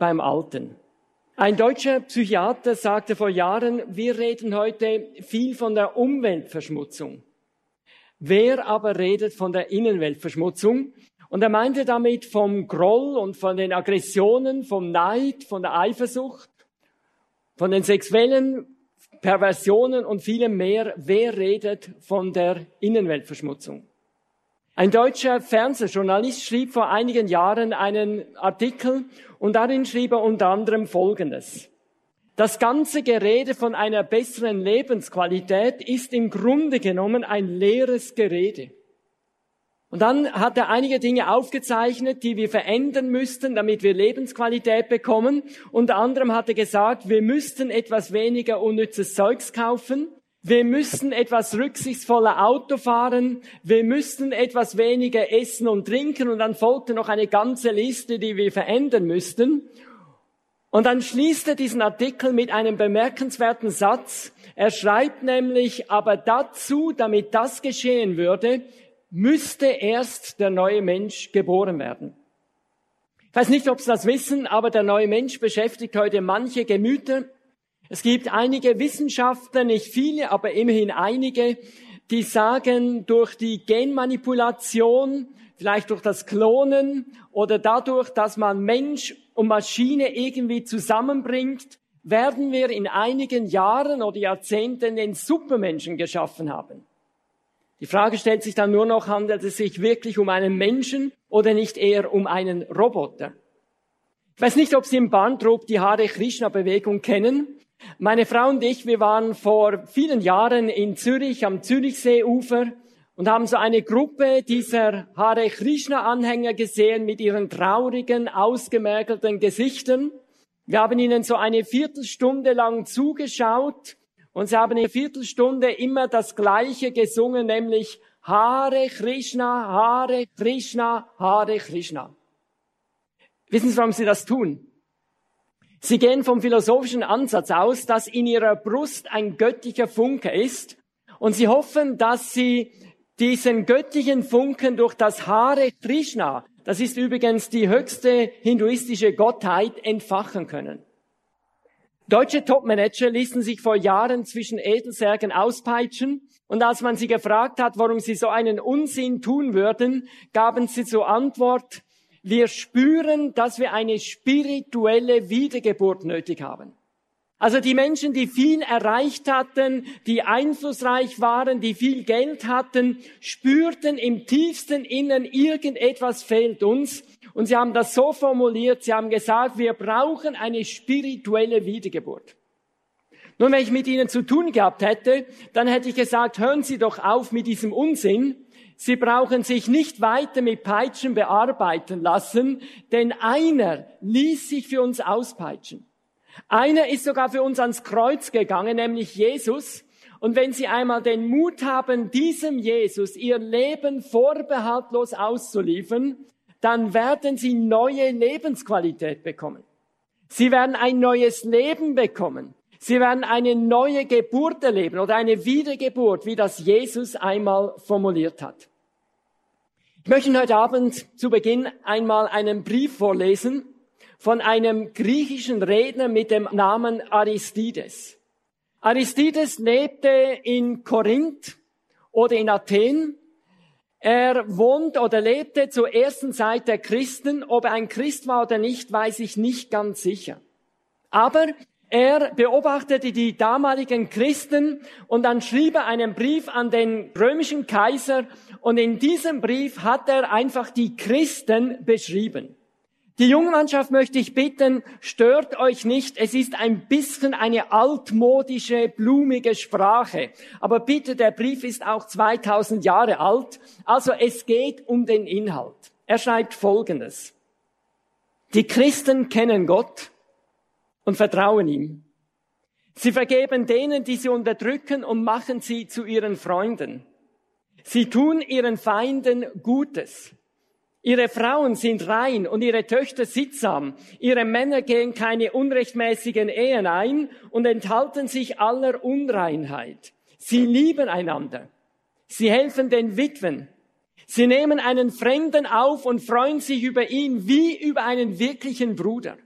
beim Alten. Ein deutscher Psychiater sagte vor Jahren, wir reden heute viel von der Umweltverschmutzung. Wer aber redet von der Innenweltverschmutzung? Und er meinte damit vom Groll und von den Aggressionen, vom Neid, von der Eifersucht, von den sexuellen Perversionen und vielem mehr. Wer redet von der Innenweltverschmutzung? Ein deutscher Fernsehjournalist schrieb vor einigen Jahren einen Artikel und darin schrieb er unter anderem Folgendes. Das ganze Gerede von einer besseren Lebensqualität ist im Grunde genommen ein leeres Gerede. Und dann hat er einige Dinge aufgezeichnet, die wir verändern müssten, damit wir Lebensqualität bekommen. Unter anderem hat er gesagt, wir müssten etwas weniger unnützes Zeugs kaufen. Wir müssen etwas rücksichtsvoller Auto fahren. Wir müssten etwas weniger essen und trinken. Und dann folgte noch eine ganze Liste, die wir verändern müssten. Und dann schließt er diesen Artikel mit einem bemerkenswerten Satz. Er schreibt nämlich, aber dazu, damit das geschehen würde, müsste erst der neue Mensch geboren werden. Ich weiß nicht, ob Sie das wissen, aber der neue Mensch beschäftigt heute manche Gemüter. Es gibt einige Wissenschaftler, nicht viele, aber immerhin einige, die sagen, durch die Genmanipulation, vielleicht durch das Klonen oder dadurch, dass man Mensch und Maschine irgendwie zusammenbringt, werden wir in einigen Jahren oder Jahrzehnten den Supermenschen geschaffen haben. Die Frage stellt sich dann nur noch, handelt es sich wirklich um einen Menschen oder nicht eher um einen Roboter? Ich weiß nicht, ob Sie im Barntrup die Hare Krishna-Bewegung kennen. Meine Frau und ich, wir waren vor vielen Jahren in Zürich am Zürichseeufer und haben so eine Gruppe dieser Hare Krishna-Anhänger gesehen mit ihren traurigen, ausgemergelten Gesichtern. Wir haben ihnen so eine Viertelstunde lang zugeschaut. Und sie haben eine Viertelstunde immer das Gleiche gesungen, nämlich Hare Krishna, Hare Krishna, Hare Krishna. Wissen Sie, warum sie das tun? Sie gehen vom philosophischen Ansatz aus, dass in ihrer Brust ein göttlicher Funke ist. Und sie hoffen, dass sie diesen göttlichen Funken durch das Hare Krishna, das ist übrigens die höchste hinduistische Gottheit, entfachen können. Deutsche Topmanager ließen sich vor Jahren zwischen Edelsärgen auspeitschen und als man sie gefragt hat, warum sie so einen Unsinn tun würden, gaben sie zur Antwort, wir spüren, dass wir eine spirituelle Wiedergeburt nötig haben. Also die Menschen, die viel erreicht hatten, die einflussreich waren, die viel Geld hatten, spürten im tiefsten Innern, irgendetwas fehlt uns. Und sie haben das so formuliert, sie haben gesagt, wir brauchen eine spirituelle Wiedergeburt. Nun, wenn ich mit Ihnen zu tun gehabt hätte, dann hätte ich gesagt, hören Sie doch auf mit diesem Unsinn. Sie brauchen sich nicht weiter mit Peitschen bearbeiten lassen, denn einer ließ sich für uns auspeitschen. Einer ist sogar für uns ans Kreuz gegangen, nämlich Jesus. Und wenn Sie einmal den Mut haben, diesem Jesus Ihr Leben vorbehaltlos auszuliefern, dann werden Sie neue Lebensqualität bekommen. Sie werden ein neues Leben bekommen. Sie werden eine neue Geburt erleben oder eine Wiedergeburt, wie das Jesus einmal formuliert hat. Ich möchte Ihnen heute Abend zu Beginn einmal einen Brief vorlesen von einem griechischen Redner mit dem Namen Aristides. Aristides lebte in Korinth oder in Athen. Er wohnt oder lebte zur ersten Zeit der Christen. Ob er ein Christ war oder nicht, weiß ich nicht ganz sicher. Aber er beobachtete die damaligen Christen und dann schrieb er einen Brief an den römischen Kaiser und in diesem Brief hat er einfach die Christen beschrieben. Die junge Mannschaft möchte ich bitten, stört euch nicht. Es ist ein bisschen eine altmodische, blumige Sprache. Aber bitte, der Brief ist auch 2000 Jahre alt. Also es geht um den Inhalt. Er schreibt Folgendes. Die Christen kennen Gott und vertrauen ihm. Sie vergeben denen, die sie unterdrücken und machen sie zu ihren Freunden. Sie tun ihren Feinden Gutes. Ihre Frauen sind rein und ihre Töchter sittsam. Ihre Männer gehen keine unrechtmäßigen Ehen ein und enthalten sich aller Unreinheit. Sie lieben einander. Sie helfen den Witwen. Sie nehmen einen Fremden auf und freuen sich über ihn wie über einen wirklichen Bruder.